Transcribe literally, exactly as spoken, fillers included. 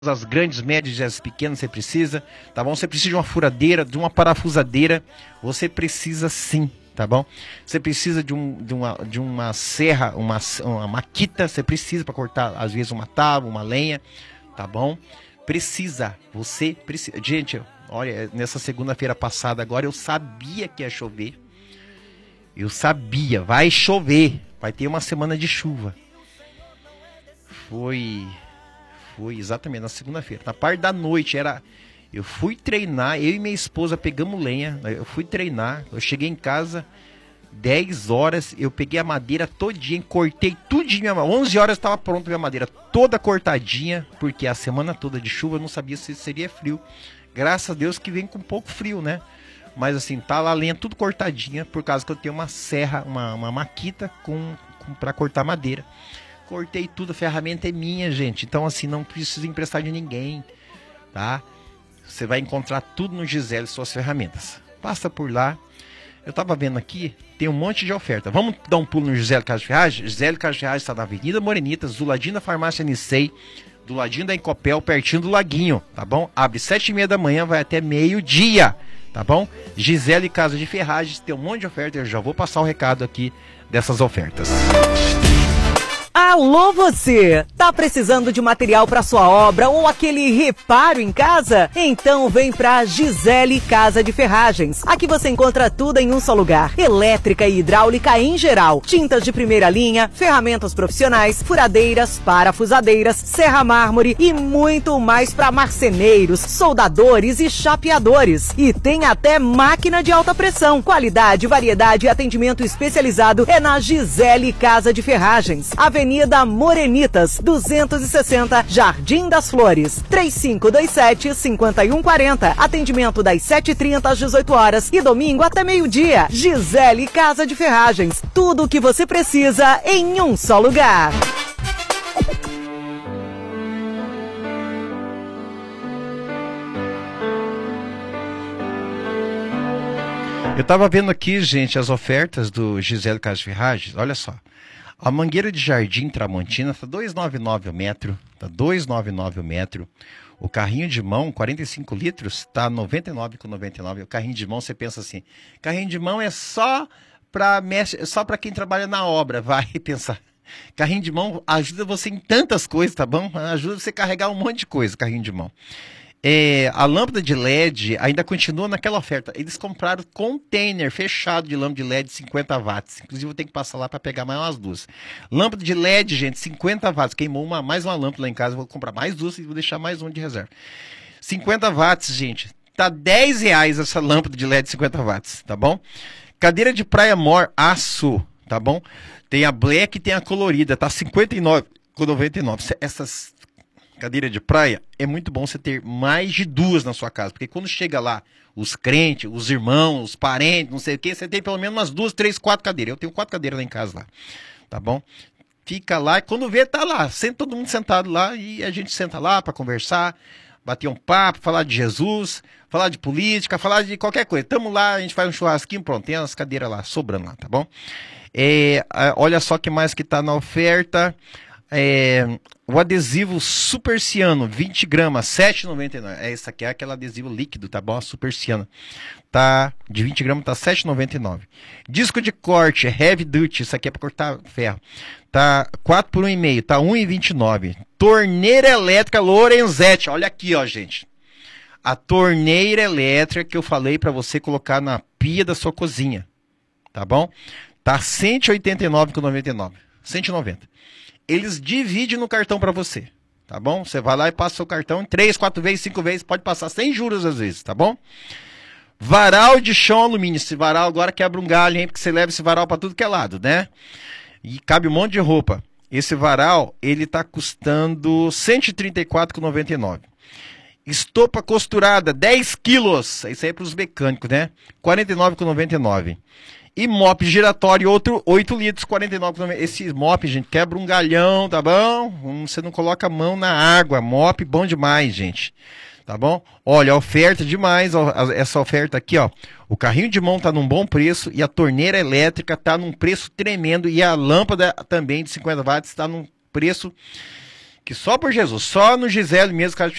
as grandes, médias e as pequenas você precisa, tá bom? Você precisa de uma furadeira, de uma parafusadeira, você precisa sim, tá bom? Você precisa de, um, de, uma, de uma serra, uma, uma maquita, você precisa para cortar, às vezes, uma tábua, uma lenha, tá bom? Precisa, você precisa. Gente, olha, nessa segunda-feira passada agora eu sabia que ia chover, eu sabia, vai chover, vai ter uma semana de chuva. Foi... Foi exatamente na segunda-feira. Na parte da noite, era... Eu fui treinar, eu e minha esposa pegamos lenha. Eu fui treinar, eu cheguei em casa dez horas, eu peguei a madeira todinha, cortei tudinho. onze horas estava pronta a minha madeira, toda cortadinha, porque a semana toda de chuva eu não sabia se seria frio. Graças a Deus que vem com pouco frio, né? Mas assim, tá lá a lenha tudo cortadinha, por causa que eu tenho uma serra, uma, uma maquita com, com, para cortar madeira. Cortei tudo, a ferramenta é minha, gente. Então, assim, não precisa emprestar de ninguém, tá? Você vai encontrar tudo no Gisele, suas ferramentas. Passa por lá. Eu tava vendo aqui, tem um monte de oferta. Vamos dar um pulo no Gisele Casa de Ferragens? Gisele Casa de Ferragens está na Avenida Morenitas, do ladinho da Farmácia Nicei, do ladinho da Encopel, pertinho do Laguinho, tá bom? Abre sete e meia da manhã, vai até meio-dia, tá bom? Gisele Casa de Ferragens, tem um monte de oferta. Eu já vou passar o recado aqui dessas ofertas. Alô você! Tá precisando de material para sua obra ou aquele reparo em casa? Então vem pra Gisele Casa de Ferragens. Aqui você encontra tudo em um só lugar. Elétrica e hidráulica em geral. Tintas de primeira linha, ferramentas profissionais, furadeiras, parafusadeiras, serra mármore e muito mais para marceneiros, soldadores e chapeadores. E tem até máquina de alta pressão. Qualidade, variedade e atendimento especializado é na Gisele Casa de Ferragens. Avenida Morenitas, duzentos e sessenta, Jardim das Flores. três cinco dois sete, cinco um quatro zero. Atendimento das sete e trinta às dezoito horas e domingo até meio-dia. Gisele Casa de Ferragens. Tudo o que você precisa em um só lugar. Eu tava vendo aqui, gente, as ofertas do Gisele Casa de Ferragens. Olha só. A mangueira de jardim Tramontina tá dois reais e noventa e nove centavos o metro, tá dois reais e noventa e nove centavos o metro. O carrinho de mão, quarenta e cinco litros, tá noventa e nove reais e noventa e nove centavos. O carrinho de mão, você pensa assim, carrinho de mão é só para só para quem trabalha na obra, vai pensar. Carrinho de mão ajuda você em tantas coisas, tá bom? Ajuda você a carregar um monte de coisa, carrinho de mão. É, a lâmpada de L E D ainda continua naquela oferta. Eles compraram container fechado de lâmpada de L E D de cinquenta watts. Inclusive eu tenho que passar lá para pegar mais umas duas. Lâmpada de L E D, gente, cinquenta watts. Queimou uma, mais uma lâmpada lá em casa. Vou comprar mais duas e vou deixar mais uma de reserva. cinquenta watts, gente. Tá dez reais essa lâmpada de L E D de cinquenta watts, tá bom? Cadeira de praia More, aço, tá bom? Tem a black e tem a colorida. Tá cinquenta e nove reais e noventa e nove centavos. Essas cadeira de praia, é muito bom você ter mais de duas na sua casa, porque quando chega lá os crentes, os irmãos, os parentes, não sei o que, você tem pelo menos umas duas, três, quatro cadeiras. Eu tenho quatro cadeiras lá em casa lá, tá bom? Fica lá e quando vê, tá lá, senta todo mundo sentado lá e a gente senta lá para conversar, bater um papo, falar de Jesus, falar de política, falar de qualquer coisa. Tamo lá, a gente faz um churrasquinho, pronto, tem as cadeiras lá, sobrando lá, tá bom? É, olha só que mais que tá na oferta. É, o adesivo Super Ciano, vinte gramas, sete reais e noventa e nove centavos. É, esse aqui é aquele adesivo líquido, tá bom? A Super Ciano. Tá, de vinte gramas tá sete reais e noventa e nove centavos. Disco de corte, Heavy Duty, isso aqui é para cortar ferro. Tá quatro por um e meio, tá um real e vinte e nove centavos. Torneira elétrica Lorenzetti, olha aqui, ó, gente. A torneira elétrica que eu falei para você colocar na pia da sua cozinha, tá bom? Tá cento e oitenta e nove reais e noventa e nove centavos. cento e noventa. Eles dividem no cartão para você, tá bom? Você vai lá e passa o seu cartão em três, quatro vezes, cinco vezes, pode passar sem juros às vezes, tá bom? Varal de chão alumínio, esse varal agora quebra um galho, hein? Porque você leva esse varal para tudo que é lado, né? E cabe um monte de roupa. Esse varal, ele tá custando cento e trinta e quatro reais e noventa e nove centavos. Estopa costurada, dez quilos, isso aí é para os mecânicos, né? quarenta e nove reais e noventa e nove centavos. E mop giratório, outro oito litros, quarenta e nove reais. Esse mop, gente, quebra um galhão, tá bom? Você não coloca a mão na água. Mop bom demais, gente. Tá bom? Olha, oferta demais. Ó, essa oferta aqui, ó. O carrinho de mão tá num bom preço e a torneira elétrica tá num preço tremendo. E a lâmpada também de cinquenta watts tá num preço que só por Jesus, só no Gisele mesmo, Casa de